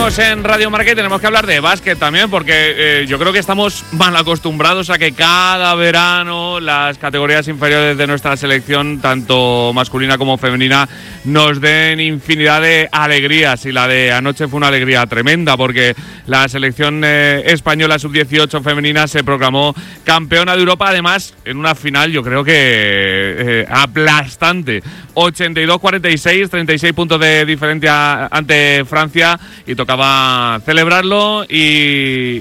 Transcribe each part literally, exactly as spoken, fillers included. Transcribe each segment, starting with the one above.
seguimos en Radio Marca y tenemos que hablar de básquet también, porque eh, yo creo que estamos mal acostumbrados a que cada verano las categorías inferiores de nuestra selección, tanto masculina como femenina, nos den infinidad de alegrías. Y la de anoche fue una alegría tremenda, porque la selección eh, española sub dieciocho femenina se proclamó campeona de Europa, además en una final yo creo que eh, aplastante. ochenta y dos cuarenta y seis, treinta y seis puntos de diferencia ante Francia, y tocaba celebrarlo y,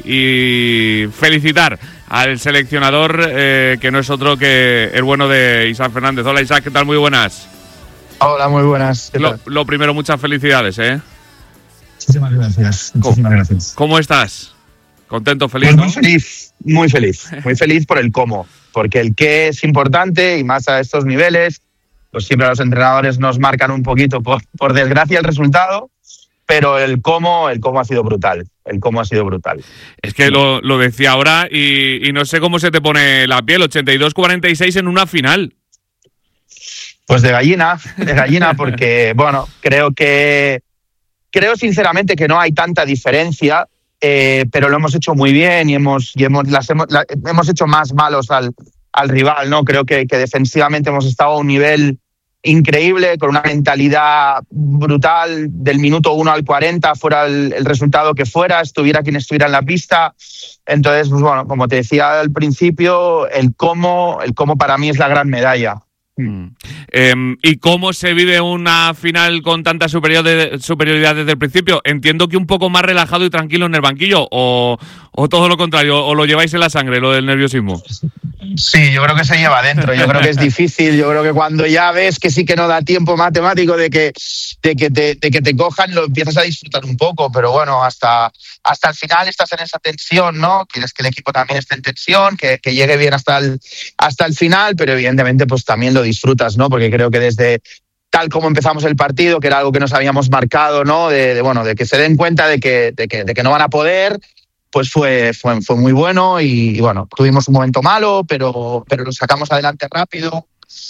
y felicitar al seleccionador, eh, que no es otro que el bueno de Isaac Fernández. Hola Isaac, ¿qué tal? Muy buenas. Hola, muy buenas. Lo, lo primero, muchas felicidades, ¿eh? Muchísimas gracias. Muchísimas gracias. ¿Cómo estás? ¿Contento, feliz? Pues ¿no? muy feliz, muy feliz. Muy feliz por el cómo, porque el qué es importante, y más a estos niveles. Pues siempre los entrenadores nos marcan un poquito, por, por desgracia, el resultado, pero el cómo, el cómo ha sido brutal. El cómo ha sido brutal. Es que lo, lo decía ahora y, y no sé cómo se te pone la piel. ochenta y dos cuarenta y seis en una final. Pues de gallina, de gallina, porque, bueno, creo que, creo sinceramente que no hay tanta diferencia, eh, pero lo hemos hecho muy bien y hemos, y hemos, las hemos, la, hemos hecho más malos al, al rival, ¿no? Creo que, que defensivamente hemos estado a un nivel increíble, con una mentalidad brutal, del minuto uno al cuarenta, fuera el, el resultado que fuera, estuviera quien estuviera en la pista. Entonces, pues bueno, como te decía al principio, el cómo, el cómo para mí es la gran medalla. Mm. Eh, ¿Y cómo se vive una final con tanta superioridad, superioridad desde el principio? Entiendo que un poco más relajado y tranquilo en el banquillo, o, o todo lo contrario, o lo lleváis en la sangre, lo del nerviosismo. Sí, yo creo que se lleva adentro. Yo creo que es difícil. Yo creo que cuando ya ves que sí que no da tiempo matemático de que, de que, te, de que te cojan, lo empiezas a disfrutar un poco. Pero bueno, hasta, hasta el final estás en esa tensión, ¿no? Quieres que el equipo también esté en tensión, que, que llegue bien hasta el, hasta el final, pero evidentemente pues también lo disfrutas, ¿no? Porque creo que desde tal como empezamos el partido, que era algo que nos habíamos marcado, ¿no? De, de bueno, de que se den cuenta de que, de que, de que no van a poder. Pues fue, fue, fue muy bueno y, y bueno, tuvimos un momento malo, pero, pero lo sacamos adelante rápido.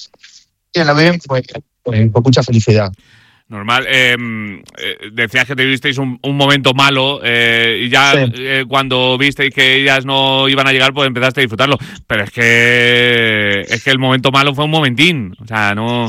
Y en la B fue, fue con mucha felicidad. Normal. Eh, eh, decías que tuvisteis un, un momento malo, eh, y ya sí. eh, cuando visteis que ellas no iban a llegar, pues empezaste a disfrutarlo. Pero es que es que el momento malo fue un momentín. O sea, no...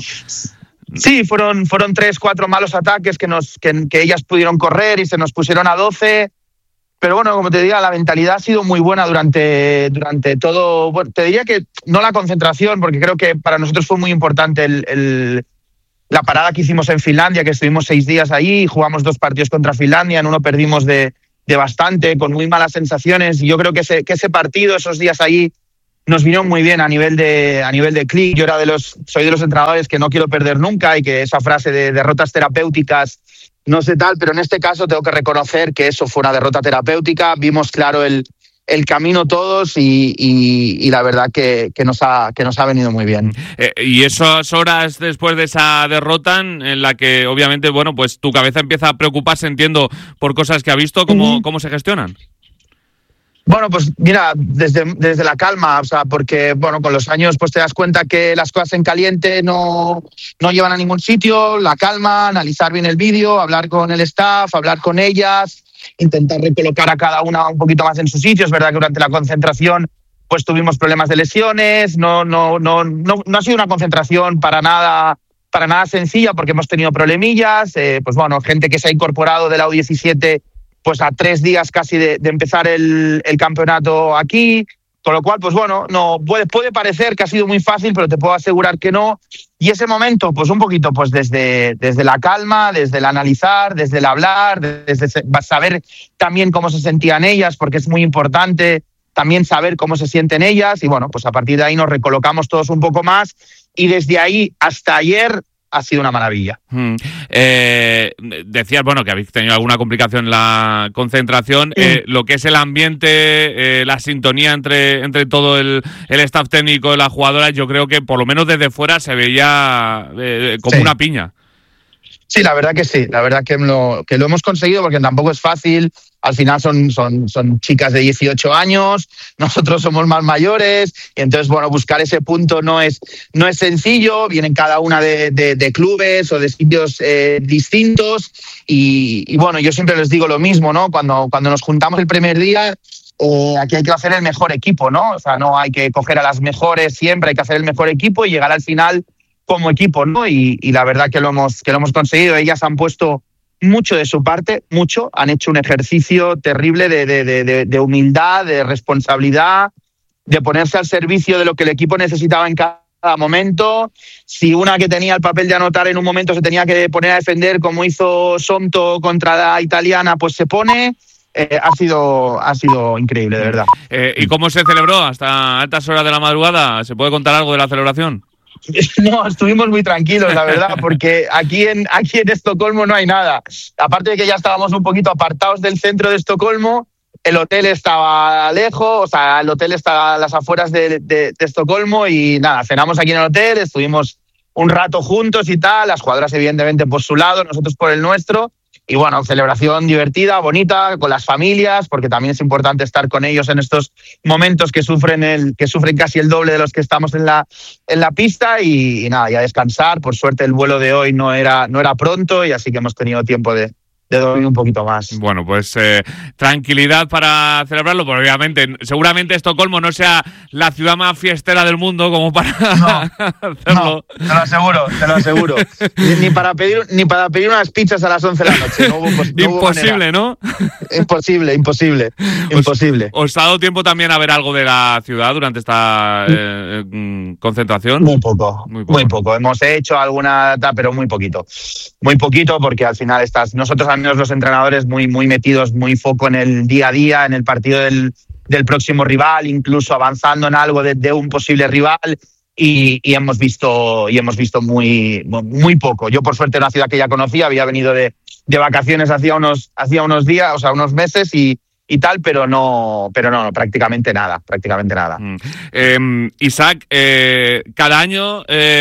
Sí, fueron, fueron tres, cuatro malos ataques que, nos, que, que ellas pudieron correr y se nos pusieron a doce. Pero bueno, como te diría, la mentalidad ha sido muy buena durante, durante todo. Bueno, te diría que no la concentración, porque creo que para nosotros fue muy importante el, el, la parada que hicimos en Finlandia, que estuvimos seis días allí, jugamos dos partidos contra Finlandia, en uno perdimos de, de bastante, con muy malas sensaciones. Y yo creo que ese, que ese partido, esos días allí, nos vino muy bien a nivel de, a nivel de clic. Yo era de los, soy de los entrenadores que no quiero perder nunca, y que esa frase de derrotas terapéuticas no sé tal, pero en este caso tengo que reconocer que eso fue una derrota terapéutica. Vimos claro el, el camino todos y, y, y la verdad que, que, nos ha, que nos ha venido muy bien. Eh, y esas horas después de esa derrota en la que obviamente, bueno, pues tu cabeza empieza a preocuparse, entiendo, por cosas que ha visto, ¿cómo, ¿cómo se gestionan? Bueno, pues mira, desde, desde la calma, o sea, porque bueno, con los años pues te das cuenta que las cosas en caliente no, no llevan a ningún sitio. La calma, analizar bien el vídeo, hablar con el staff, hablar con ellas, intentar recolocar a cada una un poquito más en su sitio. Es verdad que durante la concentración pues tuvimos problemas de lesiones, no, no, no, no, no ha sido una concentración para nada, para nada sencilla, porque hemos tenido problemillas, eh, pues bueno, gente que se ha incorporado de la U diecisiete pues a tres días casi de, de empezar el, el campeonato aquí, con lo cual, pues bueno, no puede, puede parecer que ha sido muy fácil, pero te puedo asegurar que no. Y ese momento, pues un poquito, pues desde, desde la calma, desde el analizar, desde el hablar, desde saber también cómo se sentían ellas, porque es muy importante también saber cómo se sienten ellas, y bueno, pues a partir de ahí nos recolocamos todos un poco más, y desde ahí hasta ayer ha sido una maravilla. Mm. Eh, decías, bueno, que habéis tenido alguna complicación en la concentración. Mm. Eh, lo que es el ambiente, eh, la sintonía entre, entre todo el, el staff técnico y las jugadoras, yo creo que por lo menos desde fuera se veía eh, como sí. una piña. Sí, la verdad que sí, la verdad que lo, que lo hemos conseguido porque tampoco es fácil. Al final son, son, son chicas de dieciocho años, nosotros somos más mayores, y entonces, bueno, buscar ese punto no es, no es sencillo. Vienen cada una de, de, de clubes o de sitios eh, distintos y, y, bueno, yo siempre les digo lo mismo, ¿no? Cuando, cuando nos juntamos el primer día, eh, aquí hay que hacer el mejor equipo, ¿no? O sea, no hay que coger a las mejores siempre, hay que hacer el mejor equipo y llegar al final como equipo, ¿no? Y, y la verdad que lo hemos, que lo hemos conseguido. Ellas han puesto mucho de su parte, mucho. Han hecho un ejercicio terrible de, de, de, de humildad, de responsabilidad, de ponerse al servicio de lo que el equipo necesitaba en cada momento. Si una que tenía el papel de anotar en un momento se tenía que poner a defender, como hizo Somto contra la italiana, pues se pone. Eh, ha sido ha sido increíble, de verdad. Eh, ¿Y cómo se celebró hasta altas horas de la madrugada? ¿Se puede contar algo de la celebración? No, estuvimos muy tranquilos, la verdad, porque aquí en, aquí en Estocolmo no hay nada. Aparte de que ya estábamos un poquito apartados del centro de Estocolmo, el hotel estaba lejos, o sea, el hotel está a las afueras de, de, de Estocolmo y nada, cenamos aquí en el hotel, estuvimos un rato juntos y tal, las jugadoras evidentemente por su lado, nosotros por el nuestro. Y bueno, celebración divertida, bonita, con las familias, porque también es importante estar con ellos en estos momentos que sufren el que sufren casi el doble de los que estamos en la en la pista y, y nada, ya descansar. Por suerte el vuelo de hoy no era no era pronto y así que hemos tenido tiempo de de dormir un poquito más. Bueno, pues eh, tranquilidad para celebrarlo, porque obviamente, seguramente Estocolmo no sea la ciudad más fiestera del mundo como para no, hacerlo. No, te lo aseguro, te lo aseguro. ni, ni para pedir ni para pedir unas pizzas a las once de la noche. No hubo, no imposible, ¿no? Imposible, imposible, imposible. ¿Os, ¿Os ha dado tiempo también a ver algo de la ciudad durante esta eh, eh, concentración? Muy poco, muy poco, muy poco. Hemos hecho alguna, pero muy poquito. Muy poquito porque al final estás, nosotros al menos los entrenadores muy, muy metidos, muy foco en el día a día, en el partido del, del próximo rival, incluso avanzando en algo de, de un posible rival y, y hemos visto y hemos visto muy, muy poco. Yo por suerte una ciudad que ya conocía, había venido de, de vacaciones hacía unos, hacía unos días, o sea, unos meses y y tal, pero no, pero no, prácticamente nada, prácticamente nada. Mm. Eh, Isaac, eh, cada año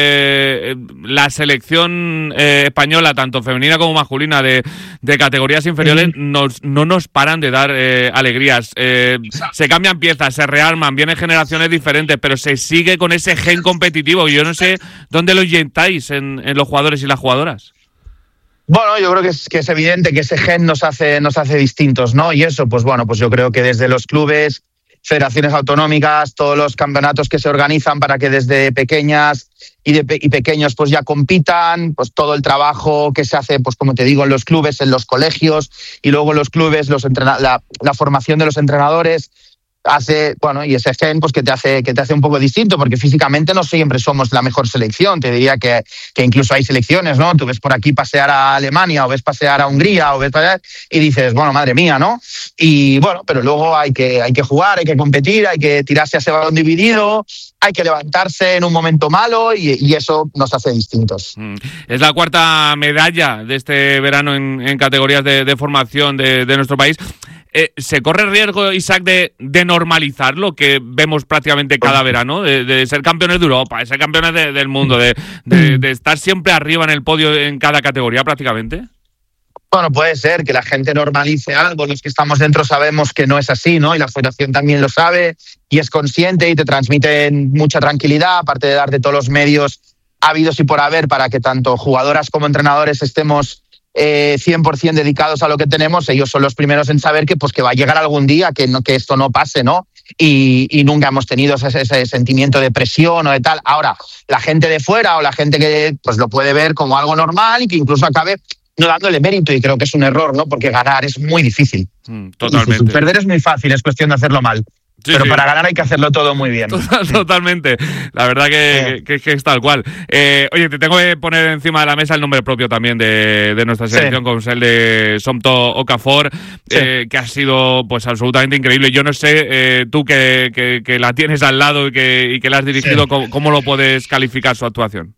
eh, la selección eh, española, tanto femenina como masculina, de, de categorías inferiores, mm. nos, no nos paran de dar eh, alegrías. Eh, se cambian piezas, se rearman, vienen generaciones diferentes, pero se sigue con ese gen competitivo. Yo no sé dónde lo inyectáis en, en los jugadores y las jugadoras. Bueno, yo creo que es, que es evidente que ese gen nos hace, nos hace distintos, ¿no? Y eso, pues bueno, pues yo creo que desde los clubes, federaciones autonómicas, todos los campeonatos que se organizan para que desde pequeñas y, de, y pequeños pues ya compitan, pues todo el trabajo que se hace, pues como te digo, en los clubes, en los colegios y luego en los clubes, los entrena- la, la formación de los entrenadores hace, bueno, y ese gen pues que te hace que te hace un poco distinto, porque físicamente no siempre somos la mejor selección. Te diría que, que incluso hay selecciones, ¿no? Tú ves por aquí pasear a Alemania o ves pasear a Hungría o ves pasear y dices, bueno, madre mía, ¿no? Y bueno, pero luego hay que hay que jugar, hay que competir, hay que tirarse a ese balón dividido, hay que levantarse en un momento malo y, y eso nos hace distintos. Es la cuarta medalla de este verano en, en categorías de, de formación de, de nuestro país. Eh, ¿Se corre el riesgo, Isaac, de, de normalizar lo que vemos prácticamente cada verano? De, de ser campeones de Europa, de ser campeones de, del mundo, de, de, de estar siempre arriba en el podio en cada categoría prácticamente. Bueno, puede ser que la gente normalice algo. Los que estamos dentro sabemos que no es así, ¿no? Y la federación también lo sabe y es consciente y te transmiten mucha tranquilidad, aparte de darte todos los medios habidos y por haber para que tanto jugadoras como entrenadores estemos Eh, cien por ciento dedicados a lo que tenemos. Ellos son los primeros en saber que, pues, que va a llegar algún día que, no, que esto no pase, ¿no? Y, y nunca hemos tenido ese, ese sentimiento de presión o de tal. Ahora, la gente de fuera o la gente que pues lo puede ver como algo normal y que incluso acabe no dándole mérito, y creo que es un error, ¿no? Porque ganar es muy difícil. Mm, totalmente. Difícil. Perder es muy fácil, es cuestión de hacerlo mal. Sí, pero sí. Para ganar hay que hacerlo todo muy bien. Totalmente. La verdad que, sí. que, que es tal cual. Eh, oye, te tengo que poner encima de la mesa el nombre propio también de, de nuestra selección, sí. como es el de Somto Okafor, sí. eh, que ha sido pues absolutamente increíble. Yo no sé, eh, tú que, que, que la tienes al lado y que, y que la has dirigido, sí. ¿cómo, ¿cómo lo puedes calificar su actuación?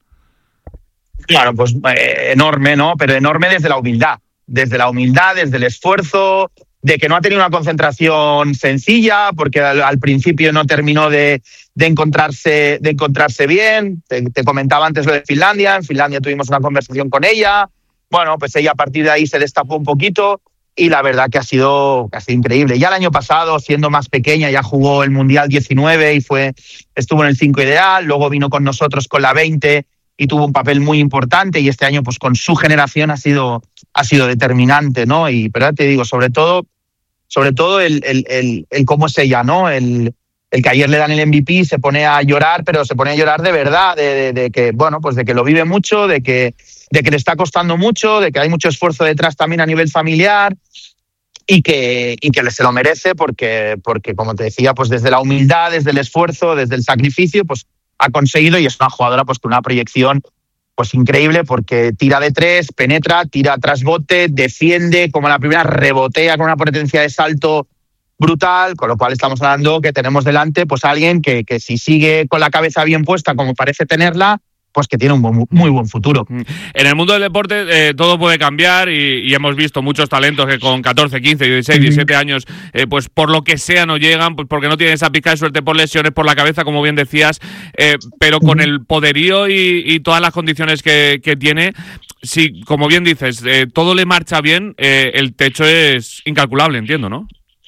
Claro, pues eh, enorme, ¿no? Pero enorme desde la humildad. Desde la humildad, desde el esfuerzo, de que no ha tenido una concentración sencilla, porque al, al principio no terminó de, de, encontrarse, de encontrarse bien. Te, te comentaba antes lo de Finlandia. En Finlandia tuvimos una conversación con ella. bueno, pues ella a partir de ahí se destapó un poquito y la verdad que ha sido, que ha sido increíble. Ya el año pasado, siendo más pequeña, ya jugó el Mundial diecinueve y fue, estuvo en el cinco ideal, luego vino con nosotros con la veinte y tuvo un papel muy importante, y este año pues con su generación ha sido, ha sido determinante, ¿no? Y pero ya te digo, sobre todo, sobre todo el, el, el, el cómo es ella, ¿no? El, el que ayer le dan el M V P, se pone a llorar, pero se pone a llorar de verdad, de, de, de que, bueno, pues de que lo vive mucho, de que de que le está costando mucho, de que hay mucho esfuerzo detrás también a nivel familiar y que, y que se lo merece porque, porque, como te decía, pues desde la humildad, desde el esfuerzo, desde el sacrificio, pues ha conseguido, y es una jugadora pues con una proyección pues increíble porque tira de tres, penetra, tira tras bote, defiende, como la primera rebotea con una potencia de salto brutal, con lo cual estamos hablando que tenemos delante pues alguien que, que si sigue con la cabeza bien puesta como parece tenerla, pues que tiene un buen, muy buen futuro. En el mundo del deporte eh, todo puede cambiar y, y hemos visto muchos talentos que con catorce, quince, dieciséis, diecisiete años, eh, pues por lo que sea no llegan, pues porque no tienen esa pizca de suerte por lesiones, por la cabeza, como bien decías, eh, pero con el poderío y, y todas las condiciones que, que tiene, si, como bien dices, eh, todo le marcha bien, eh, el techo es incalculable, entiendo, ¿no?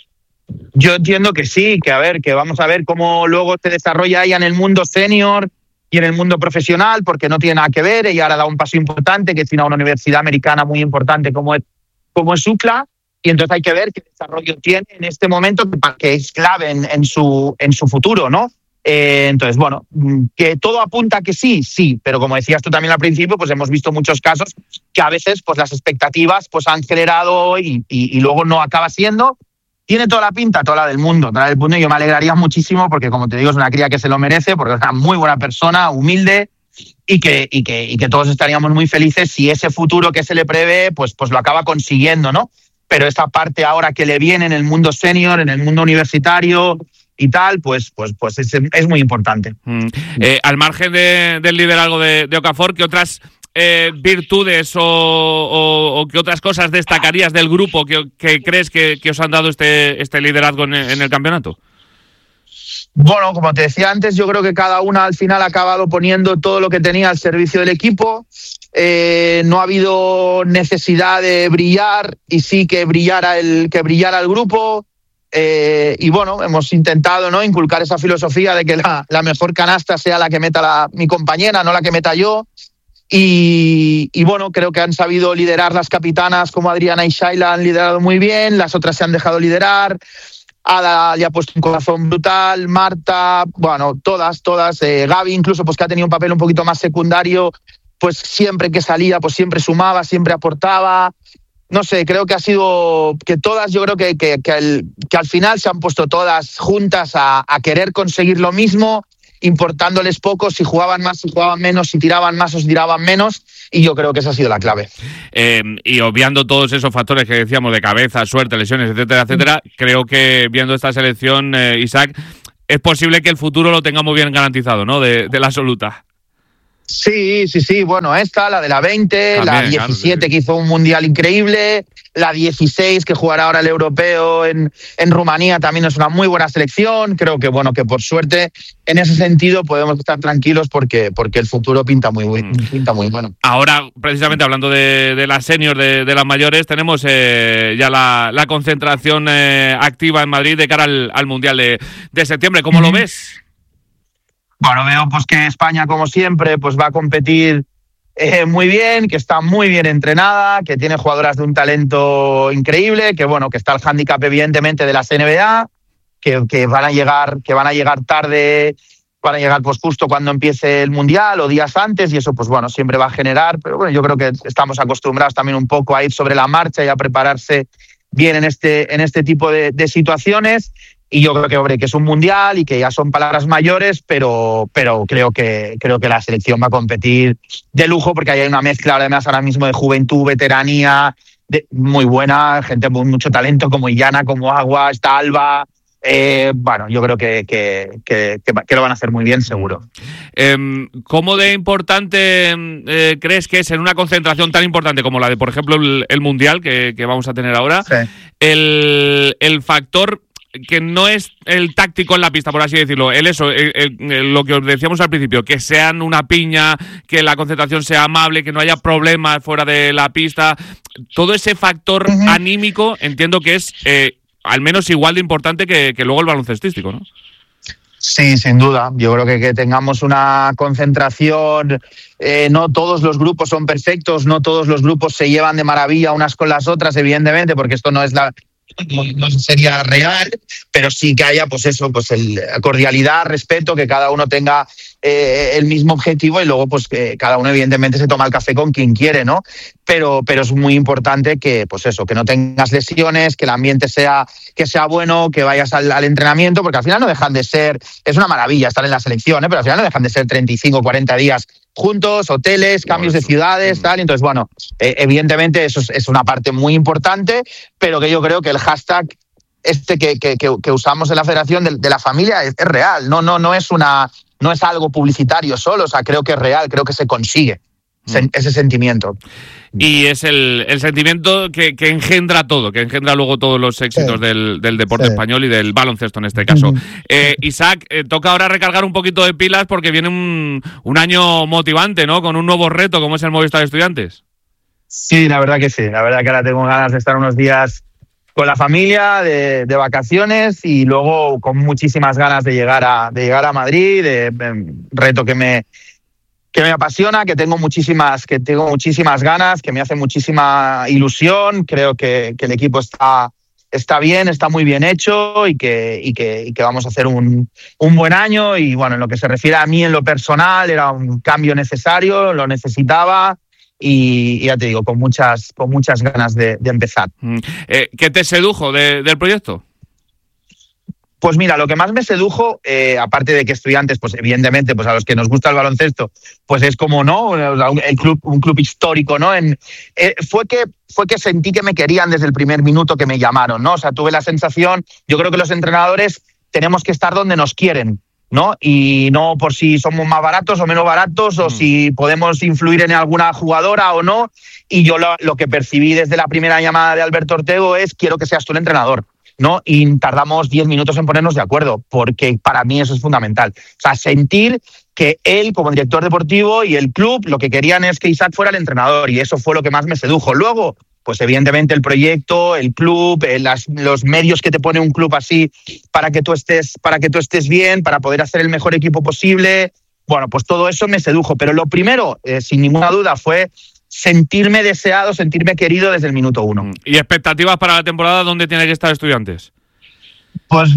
Yo entiendo que sí, que a ver, que vamos a ver cómo luego se desarrolla ella en el mundo senior y en el mundo profesional, porque no tiene nada que ver. Ella ahora da un paso importante, que es ir a una universidad americana muy importante como es, como es U C L A, y entonces hay que ver qué desarrollo tiene en este momento, que es clave en, en, su, en su futuro, ¿no? Eh, entonces, bueno, que todo apunta a que sí, sí, pero como decías tú también al principio, pues hemos visto muchos casos que a veces pues las expectativas pues han generado y, y, y luego no acaba siendo. Tiene toda la pinta, toda la del mundo, toda la del mundo, y yo me alegraría muchísimo porque, como te digo, es una cría que se lo merece, porque es una muy buena persona, humilde, y que, y que, y que todos estaríamos muy felices si ese futuro que se le prevé, pues, pues lo acaba consiguiendo, ¿no? Pero esta parte ahora que le viene en el mundo senior, en el mundo universitario y tal, pues, pues, pues es, es muy importante. Mm. Eh, al margen de, del liderazgo de, de Okafor, ¿qué otras Eh, virtudes o, o, o qué otras cosas destacarías del grupo que, que crees que, que os han dado este, este liderazgo en, en el campeonato? Bueno, como te decía antes, yo creo que cada una al final ha acabado poniendo todo lo que tenía al servicio del equipo. Eh, no ha habido necesidad de brillar y sí que brillara el, que brillara el grupo. Eh, y bueno, hemos intentado, ¿no?, inculcar esa filosofía de que la, la mejor canasta sea la que meta la, mi compañera, no la que meta yo. Y, y bueno, creo que han sabido liderar las capitanas como Adriana y Shayla, han liderado muy bien, las otras se han dejado liderar. Ada le ha puesto un corazón brutal, Marta, bueno, todas, todas, eh, Gaby incluso, pues que ha tenido un papel un poquito más secundario, pues siempre que salía, pues siempre sumaba, siempre aportaba. No sé, creo que ha sido, que todas, yo creo que, que, que, el, que al final se han puesto todas juntas a, a querer conseguir lo mismo, importándoles poco, si jugaban más, si jugaban menos, si tiraban más o si tiraban menos, y yo creo que esa ha sido la clave. Eh, y obviando todos esos factores que decíamos de cabeza, suerte, lesiones, etcétera, etcétera, mm. creo que viendo esta selección, eh, Isaac, es posible que el futuro lo tengamos bien garantizado, ¿no?, de, de la absoluta. Sí, sí, sí, bueno, esta, la de la veinte, también, la diecisiete, claro, sí, que hizo un mundial increíble, la dieciséis, que jugará ahora el europeo en, en Rumanía, también es una muy buena selección. Creo que, bueno, que por suerte, en ese sentido, podemos estar tranquilos porque, porque el futuro pinta muy, muy, mm. pinta muy bueno. Ahora, precisamente hablando de, de las seniors, de, de las mayores, tenemos eh, ya la, la concentración eh, activa en Madrid de cara al, al Mundial de, de septiembre. ¿Cómo mm. lo ves? Bueno, veo pues que España, como siempre, pues va a competir eh, muy bien, que está muy bien entrenada, que tiene jugadoras de un talento increíble, que bueno, que está el hándicap evidentemente de las N B A, que, que van a llegar, que van a llegar tarde, van a llegar pues justo cuando empiece el Mundial o días antes, y eso pues bueno, siempre va a generar, pero bueno, yo creo que estamos acostumbrados también un poco a ir sobre la marcha y a prepararse bien en este, en este tipo de, de situaciones. Y yo creo que, hombre, que es un mundial y que ya son palabras mayores, pero, pero creo que creo que la selección va a competir de lujo porque hay una mezcla además ahora mismo de juventud, veteranía, de, muy buena, gente con mucho talento como Illana, como Agua, está Alba. Eh, bueno, yo creo que, que, que, que, que lo van a hacer muy bien, seguro. Eh, ¿Cómo de importante eh, crees que es en una concentración tan importante como la de, por ejemplo, el, el Mundial que, que vamos a tener ahora, sí, el, el factor que no es el táctico en la pista, por así decirlo, el eso, el, el, el, lo que os decíamos al principio, que sean una piña, que la concentración sea amable, que no haya problemas fuera de la pista, todo ese factor uh-huh. anímico entiendo que es eh, al menos igual de importante que, que luego el baloncestístico, ¿no? Sí, sin duda. Yo creo que que tengamos una concentración, eh, no todos los grupos son perfectos, no todos los grupos se llevan de maravilla unas con las otras, evidentemente, porque esto no es la no, no sería real, pero sí que haya, pues eso, pues el cordialidad, respeto, que cada uno tenga eh, el mismo objetivo y luego, pues que cada uno evidentemente se toma el café con quien quiere, ¿no? Pero, pero es muy importante que, pues eso, que no tengas lesiones, que el ambiente sea, que sea bueno, que vayas al, al entrenamiento, porque al final no dejan de ser, es una maravilla estar en la selección, ¿eh? Pero al final no dejan de ser treinta y cinco, cuarenta días juntos, hoteles, cambios de ciudades, tal. Entonces, bueno, eh, evidentemente eso es, es una parte muy importante, pero que yo creo que el hashtag este que, que, que, que usamos en la Federación de, de la Familia es, es real, no, no, no es una, no es algo publicitario solo, o sea, creo que es real, creo que se consigue mm. ese sentimiento. Y es el, el sentimiento que, que engendra todo, que engendra luego todos los éxitos sí. del, del deporte sí. español y del baloncesto en este caso. Uh-huh. Eh, Isaac, eh, toca ahora recargar un poquito de pilas porque viene un, un año motivante, ¿no? Con un nuevo reto como es el Movistar Estudiantes. Sí, la verdad que sí. La verdad que ahora tengo ganas de estar unos días con la familia, de, de vacaciones y luego con muchísimas ganas de llegar a, de llegar a Madrid, de, de reto que me... que me apasiona, que tengo muchísimas, que tengo muchísimas ganas, que me hace muchísima ilusión. Creo que, que el equipo está, está bien, está muy bien hecho y que, y que, y que vamos a hacer un, un buen año. Y bueno, en lo que se refiere a mí en lo personal, era un cambio necesario, lo necesitaba. Y, y ya te digo, con muchas, con muchas ganas de, de empezar. Eh, ¿Qué te sedujo de, del proyecto? Pues mira, lo que más me sedujo, eh, aparte de que Estudiantes, pues evidentemente, pues a los que nos gusta el baloncesto, pues es como, ¿no? El club, un club histórico, ¿no? En, eh, fue que fue que sentí que me querían desde el primer minuto que me llamaron, ¿no? O sea, tuve la sensación, yo creo que los entrenadores tenemos que estar donde nos quieren, ¿no? Y no por si somos más baratos o menos baratos, o mm. si podemos influir en alguna jugadora o no. Y yo lo, lo que percibí desde la primera llamada de Alberto Ortego es: quiero que seas tú el entrenador, ¿no? Y tardamos diez minutos en ponernos de acuerdo, porque para mí eso es fundamental. O sea, sentir que él, como director deportivo, y el club, lo que querían es que Isaac fuera el entrenador, y eso fue lo que más me sedujo. Luego, pues evidentemente el proyecto, el club, eh, las, los medios que te pone un club así para que tú estés, para que tú estés bien, para poder hacer el mejor equipo posible. Bueno, pues todo eso me sedujo. Pero lo primero, eh, sin ninguna duda, fue sentirme deseado, sentirme querido desde el minuto uno. ¿Y expectativas para la temporada? ¿Dónde tiene que estar Estudiantes? Pues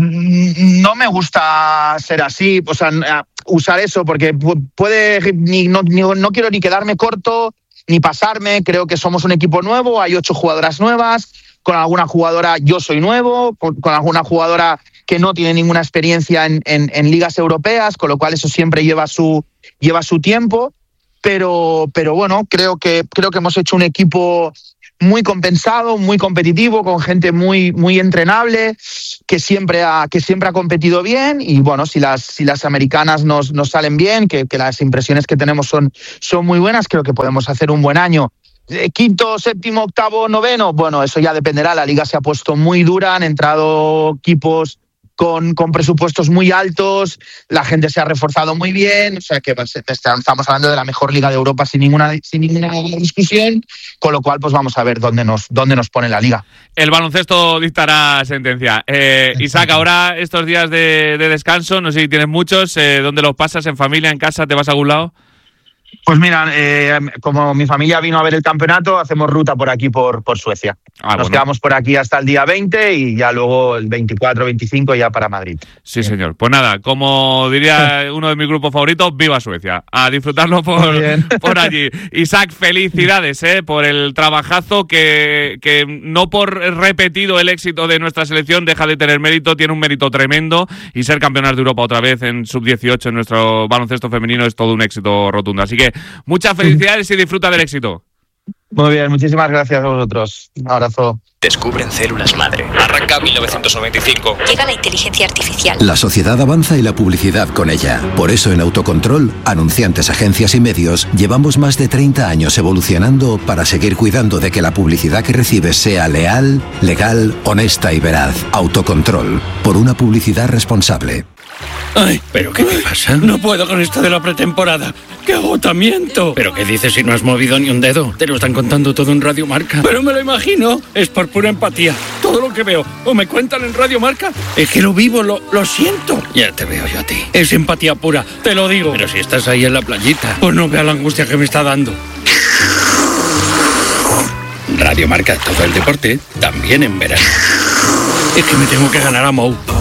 no me gusta ser así, o sea, usar eso, porque puede, ni, no, ni, no quiero ni quedarme corto, ni pasarme. Creo que somos un equipo nuevo, hay ocho jugadoras nuevas, con alguna jugadora yo soy nuevo, con, con alguna jugadora que no tiene ninguna experiencia en, en, en ligas europeas, con lo cual eso siempre lleva su, lleva su tiempo. Pero, pero bueno, creo que, creo que hemos hecho un equipo muy compensado, muy competitivo, con gente muy, muy entrenable, que siempre ha, que siempre ha competido bien. Y bueno, si las, si las americanas nos, nos salen bien, que, que las impresiones que tenemos son, son muy buenas, creo que podemos hacer un buen año. Quinto, séptimo, octavo, noveno, bueno, eso ya dependerá. La liga se ha puesto muy dura, han entrado equipos Con, con presupuestos muy altos, la gente se ha reforzado muy bien, o sea que estamos hablando de la mejor liga de Europa sin ninguna, sin ninguna discusión, con lo cual pues vamos a ver dónde nos, dónde nos pone la liga. El baloncesto dictará sentencia. Eh, Isaac, ahora estos días de, de descanso, no sé si tienes muchos, eh, ¿dónde los pasas? ¿En familia, en casa? ¿Te vas a algún lado? Pues mira, eh, como mi familia vino a ver el campeonato, hacemos ruta por aquí, por, por Suecia. Ah, Nos bueno. quedamos por aquí hasta el día veinte y ya luego el veinticuatro, veinticinco ya para Madrid. Sí, Bien. señor. Pues nada, como diría uno de mis grupos favoritos, ¡viva Suecia! A disfrutarlo por, por allí. Isaac, felicidades eh, por el trabajazo que, que no por repetido el éxito de nuestra selección deja de tener mérito, tiene un mérito tremendo, y ser campeonas de Europa otra vez en sub dieciocho en nuestro baloncesto femenino es todo un éxito rotundo. Así que muchas felicidades y disfruta del éxito. Muy bien, muchísimas gracias a vosotros. Un abrazo. Descubren células madre. Arranca mil novecientos noventa y cinco. Llega la inteligencia artificial. La sociedad avanza y la publicidad con ella. Por eso en Autocontrol, anunciantes, agencias y medios, llevamos más de treinta años evolucionando para seguir cuidando de que la publicidad que recibes sea leal, legal, honesta y veraz. Autocontrol. Por una publicidad responsable. Ay, ¿pero qué te pasa? No puedo con esto de la pretemporada. ¡Qué agotamiento! ¿Pero qué dices si no has movido ni un dedo? Te lo están contando todo en Radio Marca. Pero me lo imagino. Es por pura empatía. Todo lo que veo o me cuentan en Radio Marca es que lo vivo, lo, lo siento. Ya te veo yo a ti. Es empatía pura, te lo digo. Pero si estás ahí en la playita, pues no veas la angustia que me está dando. Radio Marca, todo el deporte, también en verano. Es que me tengo que ganar a Mou.